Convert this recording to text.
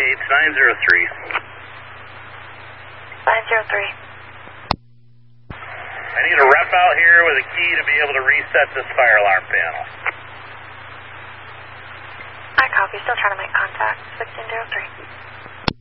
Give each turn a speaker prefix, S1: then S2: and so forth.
S1: It's 903.
S2: 903.
S1: I need a rep out here with a key to be able to reset this fire alarm panel.
S2: I copy. Still trying to make contact. 1603.